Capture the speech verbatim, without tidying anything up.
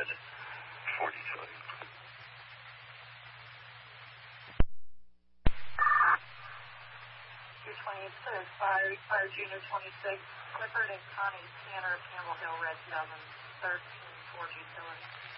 Red, Ford Utility. two twenty-six, fire, fire Junior twenty-six, Clifford and Connie Tanner, Campbell Hill, Red seven, thirteen, Ford Utility.